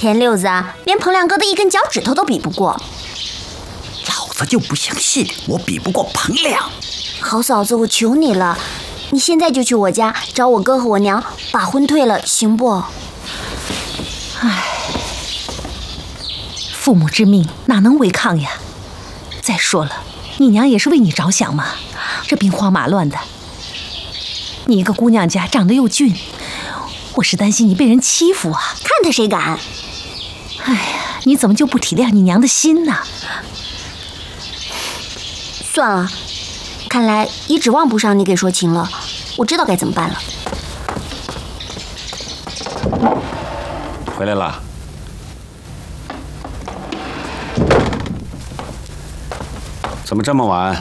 田六子啊，连彭亮哥的一根脚趾头都比不过。 老子就不相信我比不过彭亮。 好嫂子，我求你了，你现在就去我家找我哥和我娘，把婚退了，行不？ 唉，父母之命哪能违抗呀？再说了，你娘也是为你着想嘛，这兵荒马乱的，你一个姑娘家长得又俊，我是担心你被人欺负啊。 看他谁敢！ 哎呀，你怎么就不体谅你娘的心呢？ 算了，看来也指望不上你给说情了，我知道该怎么办了。 回来了。怎么这么晚？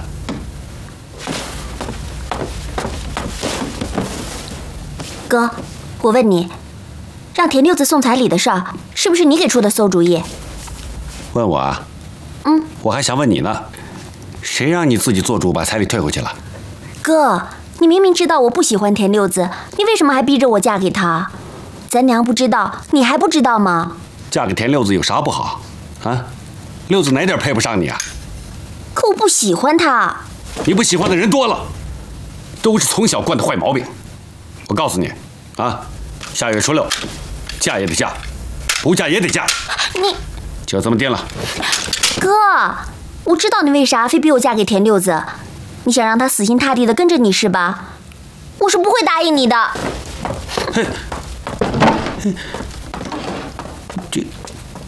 哥，我问你，让田六子送彩礼的事儿，是不是你给出的馊主意？ 问我啊？我还想问你呢，谁让你自己做主把彩礼退回去了？ 哥，你明明知道我不喜欢田六子，你为什么还逼着我嫁给他？咱娘不知道，你还不知道吗？ 嫁给田六子有啥不好？啊，六子哪点配不上你啊？ 可我不喜欢他。 你不喜欢的人多了，都是从小惯的坏毛病。我告诉你，啊，下月初6，嫁也得嫁，不嫁也得嫁。 你就这么定了。 哥，我知道你为啥非逼我嫁给田六子，你想让他死心塌地的跟着你是吧？我是不会答应你的。 哼。